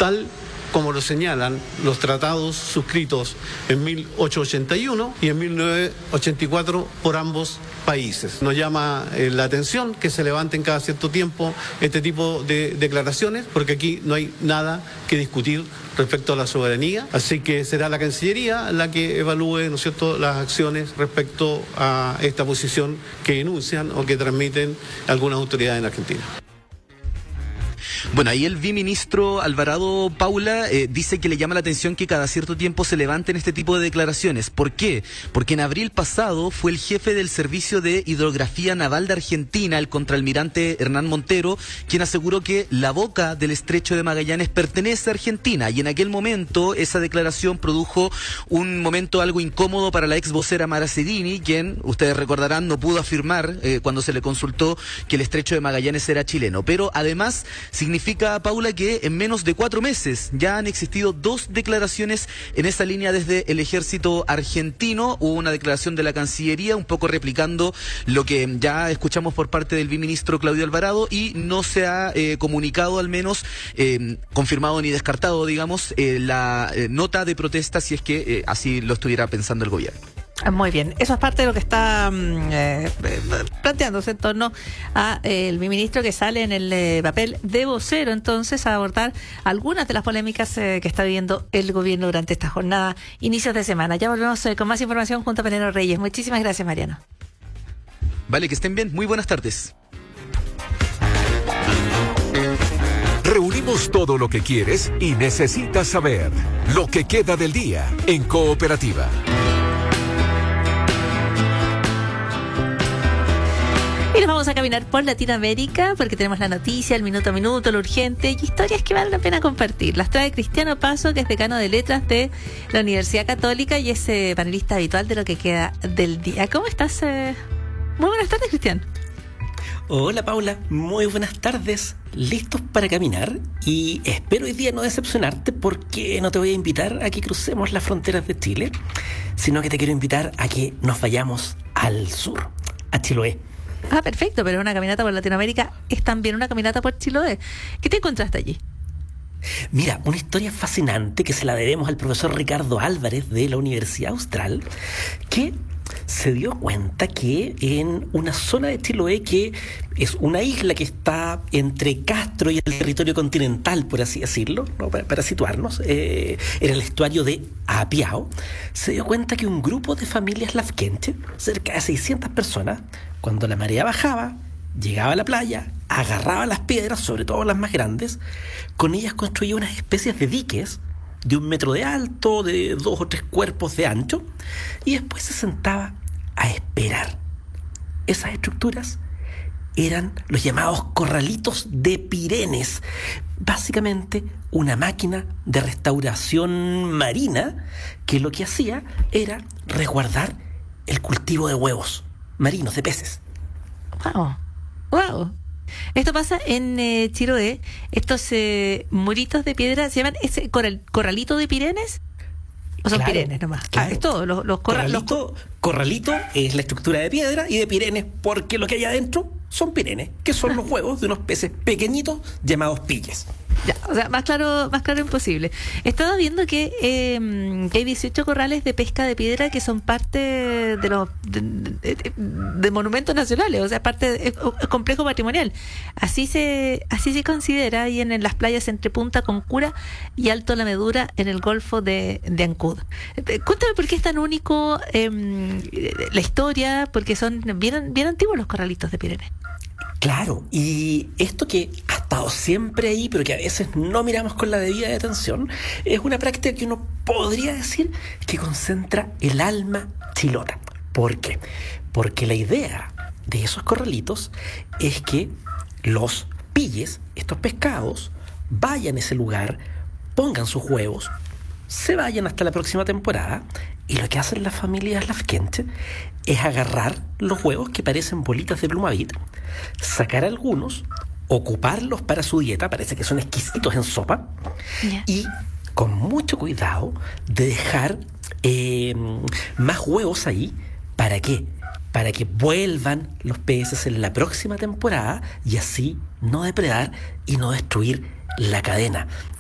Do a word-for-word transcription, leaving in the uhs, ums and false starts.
tal como lo señalan los tratados suscritos en mil ochocientos ochenta y uno y en mil novecientos ochenta y cuatro por ambos países. Nos llama eh, la atención que se levanten cada cierto tiempo este tipo de declaraciones, porque aquí no hay nada que discutir respecto a la soberanía, así que será la Cancillería la que evalúe, ¿no es cierto?, las acciones respecto a esta posición que enuncian o que transmiten algunas autoridades en Argentina. Bueno, ahí el viceministro Alvarado, Paula, eh, dice que le llama la atención que cada cierto tiempo se levanten este tipo de declaraciones. ¿Por qué? Porque en abril pasado fue el jefe del Servicio de Hidrografía Naval de Argentina, el contraalmirante Hernán Montero, quien aseguró que la boca del Estrecho de Magallanes pertenece a Argentina, y en aquel momento esa declaración produjo un momento algo incómodo para la ex vocera Mara Sedini, quien, ustedes recordarán, no pudo afirmar eh, cuando se le consultó que el Estrecho de Magallanes era chileno. Pero además significa, Paula, que en menos de cuatro meses ya han existido dos declaraciones en esa línea desde el ejército argentino. Hubo una declaración de la Cancillería, un poco replicando lo que ya escuchamos por parte del viceministro Claudio Alvarado, y no se ha eh, comunicado, al menos eh, confirmado ni descartado, digamos, eh, la eh, nota de protesta, si es que eh, así lo estuviera pensando el gobierno. Muy bien, eso es parte de lo que está eh, planteándose en torno a eh, el ministro que sale en el eh, papel de vocero, entonces, a abordar algunas de las polémicas eh, que está viviendo el gobierno durante esta jornada, inicios de semana. Ya volvemos eh, con más información junto a Mariano Reyes. Muchísimas gracias, Mariano. Vale, que estén bien. Muy buenas tardes. Reunimos todo lo que quieres y necesitas saber. Lo que queda del día en Cooperativa. Y nos vamos a caminar por Latinoamérica porque tenemos la noticia, el minuto a minuto, lo urgente y historias que vale la pena compartir. Las trae Cristiano Paso, que es decano de Letras de la Universidad Católica y es eh, panelista habitual de lo que queda del día. ¿Cómo estás? Eh? Muy buenas tardes, Cristian. Hola, Paula, muy buenas tardes. ¿Listos para caminar? Y espero hoy día no decepcionarte, porque no te voy a invitar a que crucemos las fronteras de Chile, sino que te quiero invitar a que nos vayamos al sur, a Chiloé. Ah, perfecto, pero una caminata por Latinoamérica es también una caminata por Chiloé. ¿Qué te encontraste allí? Mira, una historia fascinante que se la debemos al profesor Ricardo Álvarez de la Universidad Austral, que se dio cuenta que en una zona de Chiloé, que es una isla que está entre Castro y el territorio continental, por así decirlo, ¿no? para, para situarnos, eh, en el estuario de Apiao, se dio cuenta que un grupo de familias lafkenche, cerca de seiscientas personas, cuando la marea bajaba, llegaba a la playa, agarraba las piedras, sobre todo las más grandes, con ellas construía unas especies de diques de un metro de alto, de dos o tres cuerpos de ancho, y después se sentaba a esperar. Esas estructuras eran los llamados corralitos de Pirenes, básicamente una máquina de restauración marina que lo que hacía era resguardar el cultivo de huevos marinos, de peces. ¡Wow! ¡Wow! Esto pasa en eh, Chiloé. Estos eh, muritos de piedra se llaman ese corral, corralito de Pirenes. ¿O son Claro, Pirenes nomás? claro. Ah, es todo. Los, los corra- Corralito, los- corralito es la estructura de piedra, y de Pirenes porque lo que hay adentro son Pirenes, que son los huevos de unos peces pequeñitos llamados pilles. Ya, o sea, más claro, más claro imposible. He estado viendo que, eh, que hay dieciocho corrales de pesca de piedra que son parte de los de, de- de monumentos nacionales, o sea, parte de, es, es complejo patrimonial. Así se así se considera ahí en, en las playas entre Punta Concura y Alto La Medura en el Golfo de, de Ancud. Eh, Cuéntame por qué es tan único eh, la historia, porque son bien, bien antiguos los corralitos de Pirenes. Claro, y esto que ha estado siempre ahí, pero que a veces no miramos con la debida atención, es una práctica que uno podría decir que concentra el alma chilota. ¿Por qué? Porque la idea de esos corralitos es que los pilles, estos pescados, vayan a ese lugar, pongan sus huevos, se vayan hasta la próxima temporada, y lo que hacen las familias lafkenche es agarrar los huevos que parecen bolitas de plumavit, sacar algunos, ocuparlos para su dieta, parece que son exquisitos en sopa, Yeah. y con mucho cuidado de dejar eh, más huevos ahí. ¿Para qué? Para que vuelvan los peces en la próxima temporada y así no depredar y no destruir la cadena.